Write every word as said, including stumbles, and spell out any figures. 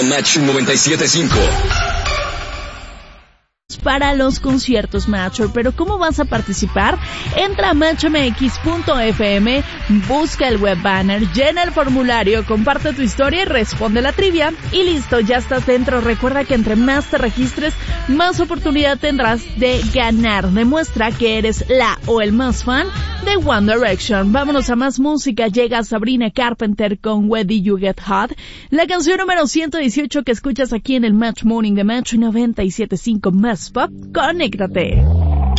a Match noventa y siete punto cinco. Para los conciertos Matcher, pero ¿cómo vas a participar? Entra a match m x punto f m, busca el web banner, llena el formulario, comparte tu historia y responde la trivia y listo, ya estás dentro. Recuerda que entre más te registres, más oportunidad tendrás de ganar. Demuestra que eres la o el más fan de One Direction. Vámonos a más música. Llega Sabrina Carpenter con Where Did You Get Hot, la canción número ciento dieciocho que escuchas aquí en el Match Morning de Match noventa y siete punto cinco Más Pop. Conéctate.